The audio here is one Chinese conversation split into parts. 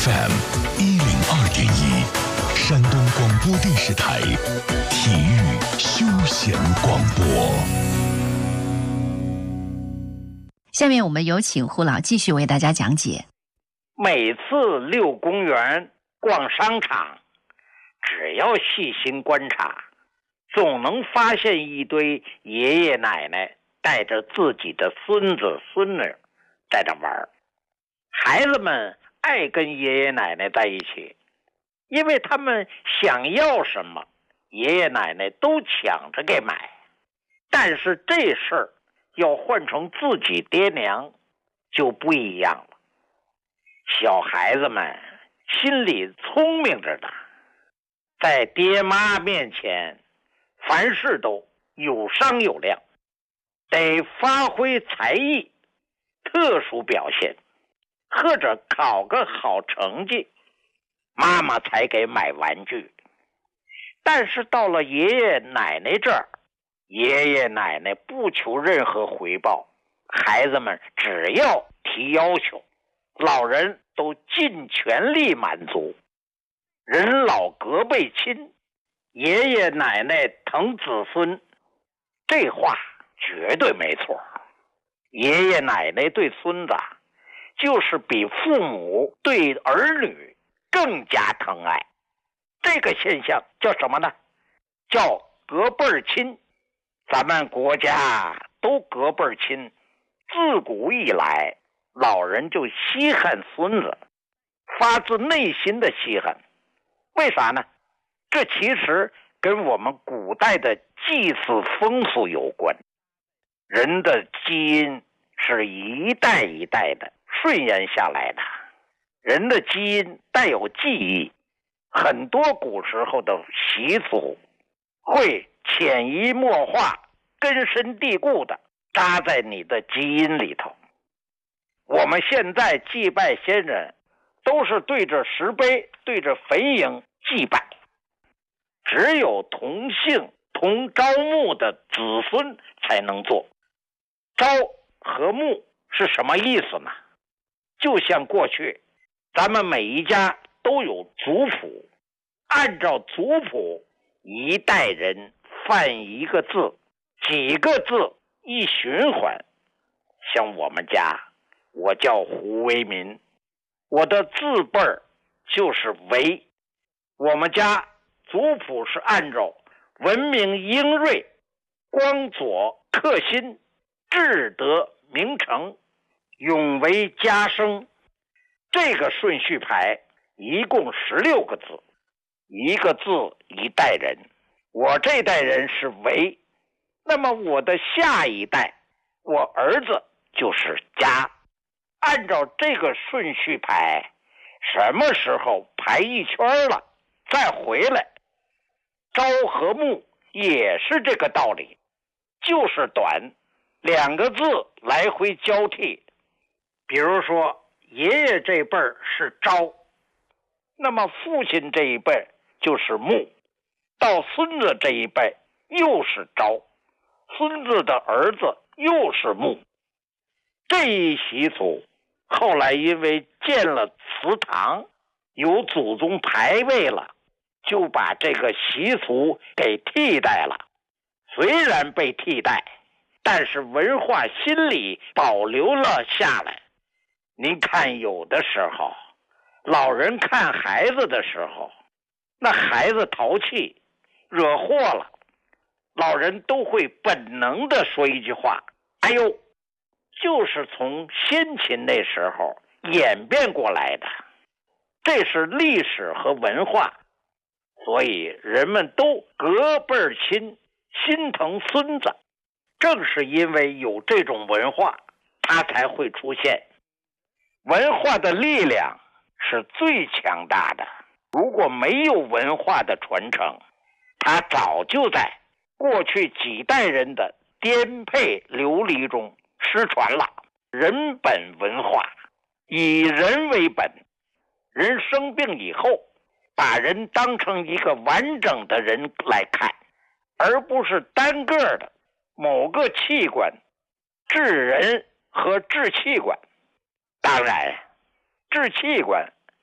FM102.1，山东广播电视台体育休闲广播。 下面我们有请胡老继续为大家讲解。 每次遛公园、逛商场，只要细心观察，总能发现一堆爷爷奶奶带着自己的孙子孙女在这玩。孩子们爱跟爷爷奶奶在一起，因为他们想要什么，爷爷奶奶都抢着给买。但是这事儿要换成自己爹娘就不一样了。小孩子们心里聪明着呢，在爹妈面前凡事都有商有量，得发挥才艺，特殊表现，或者考个好成绩，妈妈才给买玩具。但是到了爷爷奶奶这儿，爷爷奶奶不求任何回报，孩子们只要提要求，老人都尽全力满足。人老隔辈亲，爷爷奶奶疼子孙，这话绝对没错。爷爷奶奶对孙子就是比父母对儿女更加疼爱。这个现象叫什么呢？叫隔辈儿亲。咱们国家都隔辈儿亲，自古以来老人就稀罕孙子，发自内心的稀罕。为啥呢？这其实跟我们古代的祭祀风俗有关。人的基因是一代一代的顺延下来的，人的基因带有记忆，很多古时候的习俗会潜移默化、根深蒂固的扎在你的基因里头。我们现在祭拜先人都是对着石碑、对着坟茔祭拜，只有同姓同朝暮的子孙才能做。朝和暮是什么意思呢？就像过去咱们每一家都有族谱，按照族谱一代人犯一个字，几个字一循环。像我们家，我叫胡为民，我的字辈儿就是为。我们家族谱是按照文明英锐、光左克新、智德明成、永为家生，这个顺序排一共16个字，一个字一代人。我这代人是为，那么我的下一代，我儿子就是家。按照这个顺序排，什么时候排一圈了再回来。朝和暮也是这个道理，就是短2个字来回交替。比如说爷爷这辈儿是朝，那么父亲这一辈就是暮，到孙子这一辈又是朝，孙子的儿子又是暮。这一习俗后来因为建了祠堂，有祖宗牌位了，就把这个习俗给替代了。虽然被替代，但是文化心理保留了下来。您看，有的时候老人看孩子的时候，那孩子淘气惹祸了，老人都会本能的说一句话，哎呦，就是从先秦那时候演变过来的。这是历史和文化，所以人们都隔辈儿亲，心疼孙子。正是因为有这种文化，它才会出现。文化的力量是最强大的，如果没有文化的传承，它早就在过去几代人的颠沛流离中失传了。人本文化，以人为本，人生病以后，把人当成一个完整的人来看，而不是单个的某个器官，治人和治器官。当然，治器官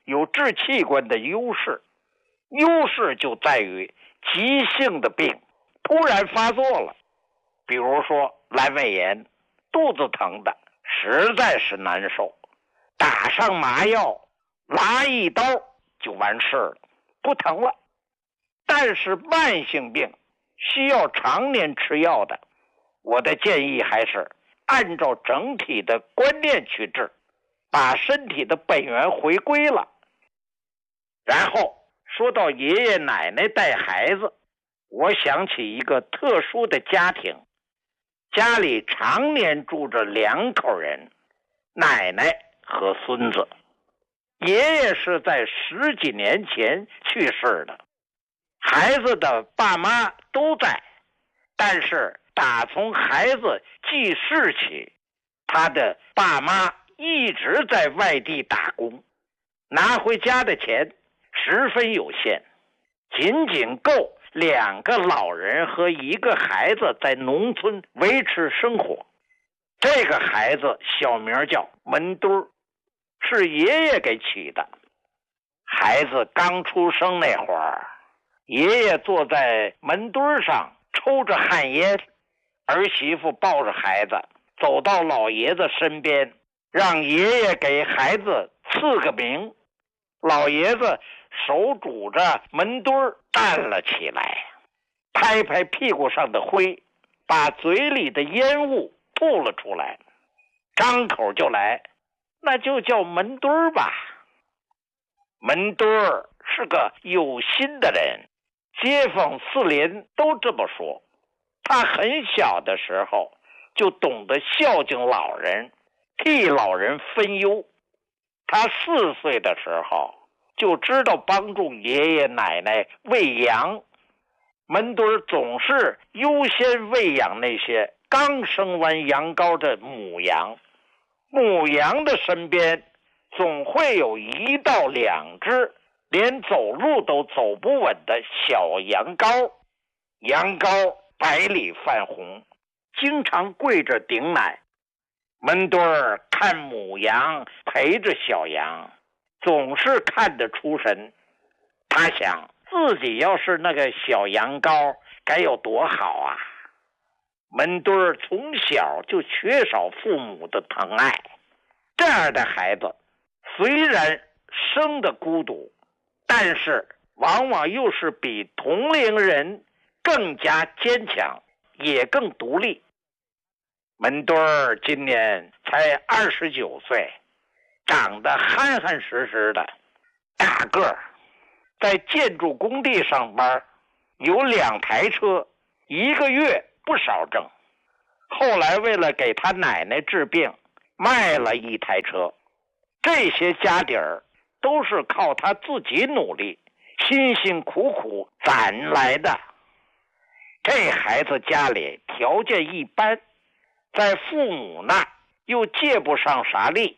有治器官的优势，优势就在于急性的病突然发作了，比如说阑尾炎，肚子疼的实在是难受，打上麻药，拉一刀就完事了，不疼了。但是慢性病需要常年吃药的，我的建议还是按照整体的观念去治，把身体的本源回归了。然后说到爷爷奶奶带孩子，我想起一个特殊的家庭，家里常年住着2口人，奶奶和孙子。爷爷是在10几年前去世的，孩子的爸妈都在，但是打从孩子记事起，他的爸妈一直在外地打工，拿回家的钱十分有限，仅仅够2个老人和1个孩子在农村维持生活。这个孩子小名叫门墩儿，是爷爷给起的。孩子刚出生那会儿，爷爷坐在门墩上抽着旱烟，儿媳妇抱着孩子走到老爷子身边，让爷爷给孩子赐个名。老爷子手拄着门墩站了起来，拍拍屁股上的灰，把嘴里的烟雾吐了出来，张口就来，那就叫门墩吧。门墩是个有心的人，街坊四邻都这么说。他很小的时候就懂得孝敬老人，替老人分忧。他4岁的时候就知道帮助爷爷奶奶喂羊。门墩总是优先喂养那些刚生完羊羔的母羊，母羊的身边总会有1到2只连走路都走不稳的小羊羔。羊羔白里泛红，经常跪着顶奶。门墩看母羊陪着小羊，总是看得出神。他想自己要是那个小羊羔该有多好啊。门墩从小就缺少父母的疼爱，这样的孩子虽然生得孤独，但是往往又是比同龄人更加坚强，也更独立。门墩今年才29岁，长得憨憨实实的，大个儿，在建筑工地上班，有2台车，1个月不少挣。后来为了给他奶奶治病，卖了1台车。这些家底儿都是靠他自己努力，辛辛苦苦攒来的。这孩子家里条件一般，在父母那又借不上啥力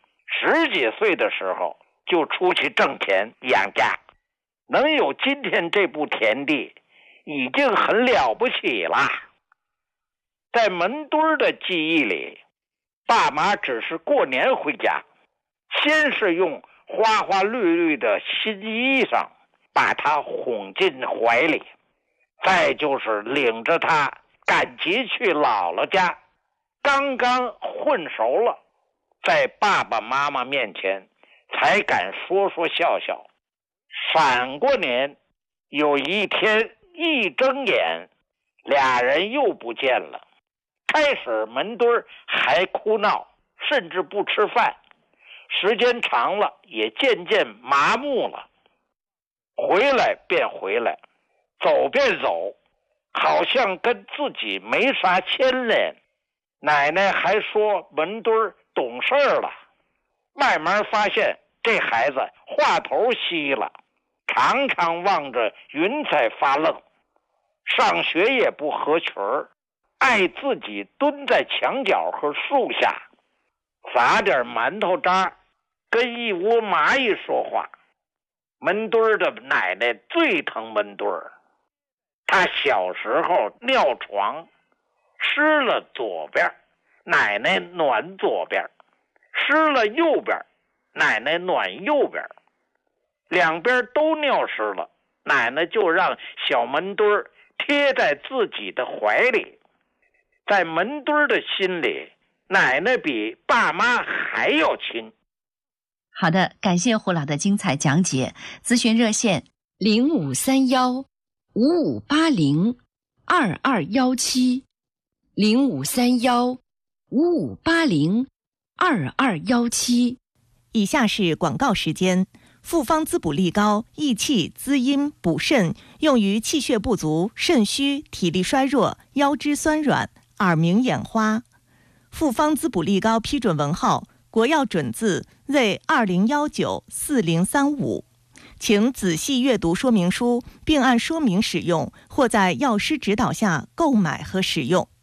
，10几岁的时候就出去挣钱养家，能有今天这步田地已经很了不起了。在门墩的记忆里，爸妈只是过年回家，先是用花花绿绿的新衣裳把他哄进怀里，再就是领着他赶集去姥姥家，刚刚混熟了，在爸爸妈妈面前才敢说说笑笑。反过年，有一天一睁眼，2人又不见了。开始门墩还哭闹，甚至不吃饭，时间长了也渐渐麻木了。回来便回来，走便走，好像跟自己没啥牵连。奶奶还说门墩懂事了。慢慢发现这孩子话头稀了，常常望着云彩发愣，上学也不合群儿，爱自己蹲在墙角和树下，撒点馒头渣，跟一窝蚂蚁说话。门墩的奶奶最疼门墩，他小时候尿床，湿了左边，奶奶暖左边，湿了右边，奶奶暖右边。 两边都尿湿了，奶奶就让小门墩儿贴在自己的怀里。在门墩儿的心里，奶奶比爸妈还要亲。 好的，感谢胡老的精彩讲解。咨询热线 0531-5580-2217，0531-5580-2217。以下是广告时间。复方滋补力高，益气滋阴补肾，用于气血不足、肾虚、体力衰弱、腰肢酸软、耳鸣眼花。复方滋补力高批准文号，国药准字为20194035，请仔细阅读说明书，并按说明使用，或在药师指导下购买和使用。